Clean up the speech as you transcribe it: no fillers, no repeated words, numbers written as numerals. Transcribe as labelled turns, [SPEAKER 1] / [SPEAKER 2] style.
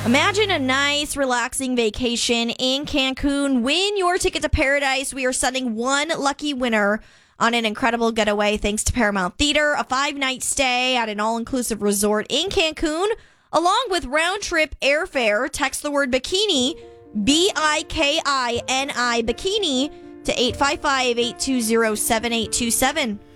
[SPEAKER 1] Imagine a nice, relaxing vacation in Cancun. Win your ticket to paradise. We are sending one lucky winner on an incredible getaway thanks to Paramount Theater, a 5-night stay at an all-inclusive resort in Cancun, along with round-trip airfare. Text the word bikini, BIKINI, bikini, to 855-820-7827.